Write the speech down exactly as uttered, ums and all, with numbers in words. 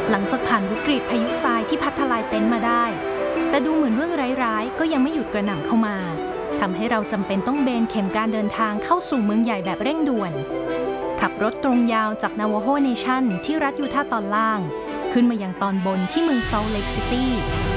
หลังจากผ่านวิกฤตพายุทรายที่พัดทลายเต็นท์มาได้แต่ดูเหมือนเรื่องร้ายๆก็ยังไม่หยุดกระหน่ำเข้ามาทำให้เราจำเป็นต้องเบนเข็มการเดินทางเข้าสู่เมืองใหญ่แบบเร่งด่วนขับรถตรงยาวจากนาวาโฮเนชั่นที่รัฐยูทาห์ตอนล่างขึ้นมายังตอนบนที่เมืองซอลต์เลคซิตี้